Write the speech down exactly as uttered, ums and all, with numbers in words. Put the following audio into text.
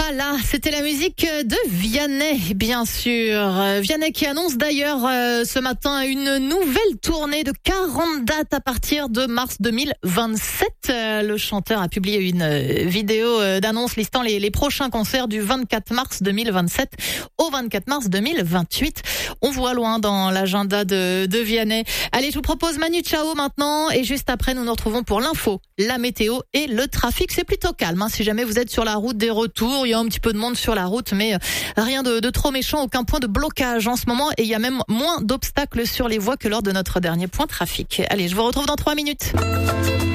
Voilà, c'était la musique de Vianney, bien sûr. Vianney qui annonce d'ailleurs euh, ce matin une nouvelle tournée de quarante dates à partir de mars deux mille vingt-sept. Euh, le chanteur a publié une euh, vidéo euh, d'annonce listant les, les prochains concerts du vingt-quatre mars deux mille vingt-sept au vingt-quatre mars deux mille vingt-huit. On voit loin dans l'agenda de, de Vianney. Allez, je vous propose Manu Chao maintenant et juste après nous nous retrouvons pour l'info, la météo et le trafic. C'est plutôt calme hein, si jamais vous êtes sur la route des retours. Il y a un petit peu de monde sur la route, mais rien de, de trop méchant, aucun point de blocage en ce moment. Et il y a même moins d'obstacles sur les voies que lors de notre dernier point trafic. Allez, je vous retrouve dans trois minutes.